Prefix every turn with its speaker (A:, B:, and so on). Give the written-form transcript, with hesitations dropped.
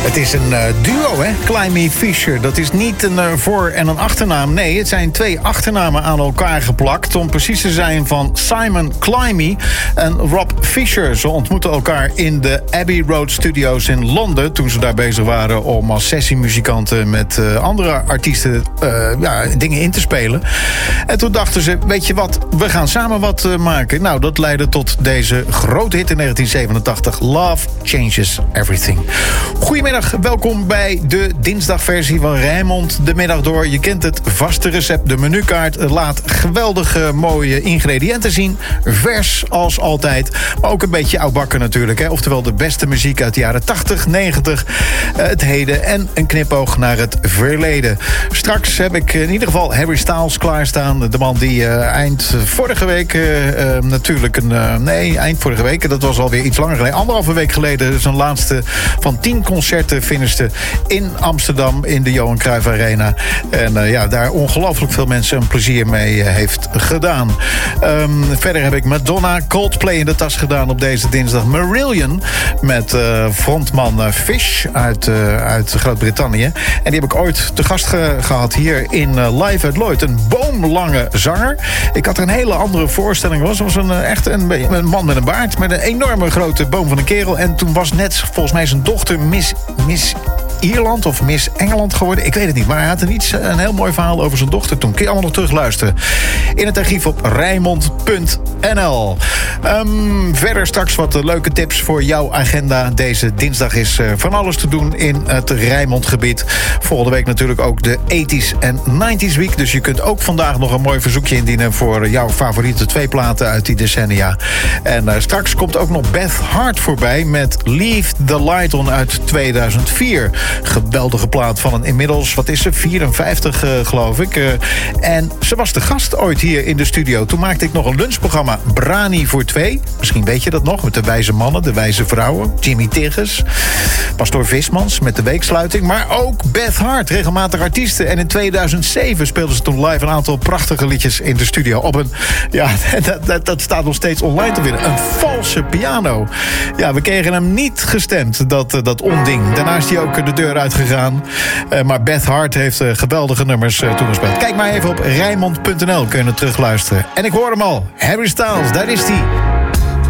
A: Het is een duo, hè? Climby Fisher. Dat is niet een voor- en een achternaam. Nee, het zijn twee achternamen aan elkaar geplakt. Om precies te zijn van Simon Climby en Rob Fisher. Ze ontmoetten elkaar in de Abbey Road Studios in Londen. Toen ze daar bezig waren om als sessiemuzikanten met andere artiesten dingen in te spelen. En toen dachten ze, weet je wat, we gaan samen wat maken. Nou, dat leidde tot deze grote hit in 1987. Love Changes Everything. Goedemiddag, welkom bij de dinsdagversie van Rijnmond de Middag Door. Je kent het vaste recept, de menukaart laat geweldige mooie ingrediënten zien. Vers als altijd, maar ook een beetje oudbakken natuurlijk. Hè? Oftewel de beste muziek uit de jaren 80, 90, het heden en een knipoog naar het verleden. Straks heb ik in ieder geval Harry Styles klaarstaan. De man die eind vorige week, eind vorige week, dat was alweer iets langer geleden, 1,5 week geleden, zijn laatste van 10 concerten finishte in Amsterdam in de Johan Cruijff Arena. En daar ongelooflijk veel mensen een plezier mee heeft gedaan. Verder heb ik Madonna, Coldplay in de tas gedaan op deze dinsdag. Marillion met frontman Fish uit Groot-Brittannië. En die heb ik ooit te gast gehad hier in Live uit Lloyd. Een boomlange zanger. Ik had er een hele andere voorstelling. Het was een man met een baard, met een enorme grote boom van een kerel. En toen was net volgens mij zijn dochter Miss Ierland of Miss Engeland geworden. Ik weet het niet, maar hij had een heel mooi verhaal over zijn dochter toen. Kun je allemaal nog terugluisteren in het archief op Rijnmond.nl. Verder straks wat leuke tips voor jouw agenda. Deze dinsdag is van alles te doen in het Rijnmondgebied. Volgende week natuurlijk ook de 80s en 90s week. Dus je kunt ook vandaag nog een mooi verzoekje indienen voor jouw favoriete 2 platen uit die decennia. En straks komt ook nog Beth Hart voorbij met Leave the Light On uit 2004. Geweldige plaat van een inmiddels, 54 geloof ik. En ze was de gast ooit hier in de studio. Toen maakte ik nog een lunchprogramma Brani voor 2. Misschien weet je dat nog, met de wijze mannen, de wijze vrouwen. Jimmy Tigges, Pastoor Vismans met de weeksluiting. Maar ook Beth Hart, regelmatig artiesten. En in 2007 speelden ze toen live een aantal prachtige liedjes in de studio. Op een, dat staat nog steeds online te vinden. Een valse piano. Ja, we kregen hem niet gestemd, dat onding. Daarna is hij ook de deur uitgegaan. Maar Beth Hart heeft geweldige nummers toegespeeld. Kijk maar even op Rijnmond.nl, kun je het terugluisteren. En ik hoor hem al. Harry Styles, daar is hij.